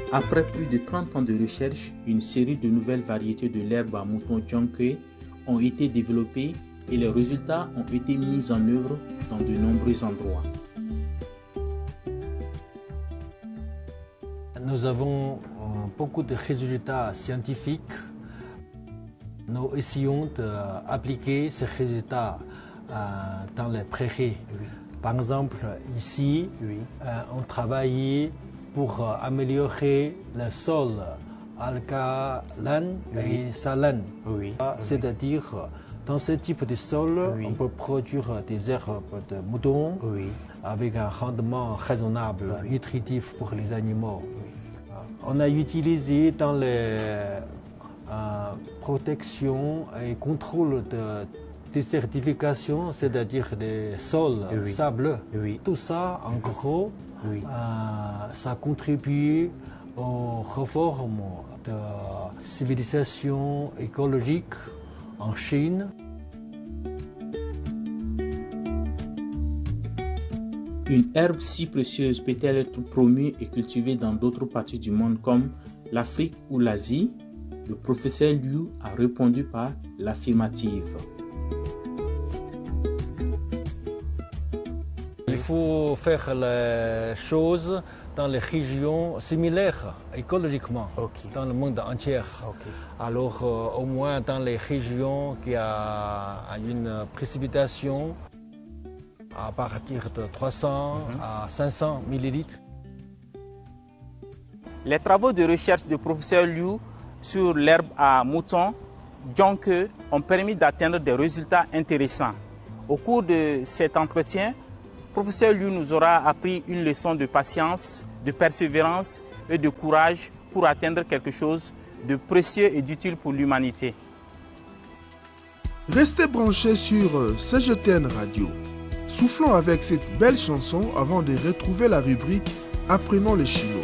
Après plus de 30 ans de recherche, une série de nouvelles variétés de l'herbe à mouton Jonke ont été développées et les résultats ont été mis en œuvre dans de nombreux endroits. Nous avons beaucoup de résultats scientifiques. Nous essayons d'appliquer ces résultats dans les prairies. Oui. Par exemple, ici, oui. On travaille pour améliorer le sol alcaline oui. Et saline. Oui. C'est-à-dire, dans ce type de sol, oui. On peut produire des herbes de mouton oui. Avec un rendement raisonnable, oui. Nutritif pour les animaux. Oui. On a utilisé dans les protection et contrôle de désertification, c'est-à-dire des sols oui. Sableux. Oui. Tout ça, en gros, oui. Ça contribue aux réformes de civilisation écologique en Chine. Une herbe si précieuse peut-elle être promue et cultivée dans d'autres parties du monde comme l'Afrique ou l'Asie? Le professeur Liu a répondu par l'affirmative. Il faut faire les choses dans les régions similaires écologiquement okay. Dans le monde entier. Okay. Alors au moins dans les régions qui a une précipitation à partir de 300 à 500 millilitres. Les travaux de recherche du professeur Liu sur l'herbe à mouton Jonke ont permis d'atteindre des résultats intéressants. Au cours de cet entretien, le professeur Liu nous aura appris une leçon de patience, de persévérance et de courage pour atteindre quelque chose de précieux et d'utile pour l'humanité. Restez branchés sur CGTN Radio. Soufflons avec cette belle chanson avant de retrouver la rubrique Apprenons le chinois.